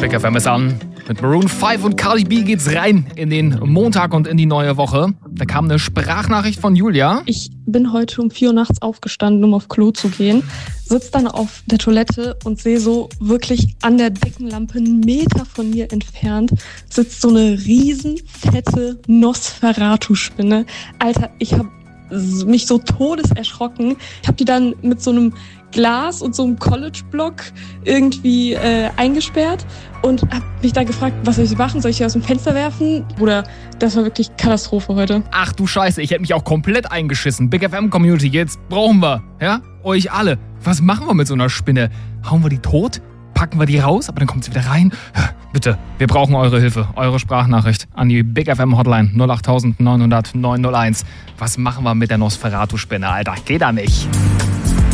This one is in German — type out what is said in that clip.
Big FM ist an. Mit Maroon 5 und Cardi B geht's rein in den Montag und in die neue Woche. Da kam eine Sprachnachricht von Julia. Ich bin heute um 4 Uhr nachts aufgestanden, um auf Klo zu gehen. Sitz dann auf der Toilette und sehe so wirklich an der Deckenlampe 1 Meter von mir entfernt sitzt so eine riesen fette Nosferatu-Spinne. Alter, ich habe mich so todeserschrocken. Ich habe die dann mit so einem Glas und so einem College-Block irgendwie eingesperrt und habe mich da gefragt, was soll ich machen? Soll ich sie aus dem Fenster werfen? Oder das war wirklich Katastrophe heute. Ach du Scheiße, ich hätte mich auch komplett eingeschissen. Big FM Community, jetzt brauchen wir, ja, euch alle. Was machen wir mit so einer Spinne? Hauen wir die tot? Packen wir die raus, aber dann kommt sie wieder rein? Bitte, wir brauchen eure Hilfe, eure Sprachnachricht an die Big FM Hotline 08900 901. Was machen wir mit der Nosferatu-Spinne, Alter? Geht da nicht.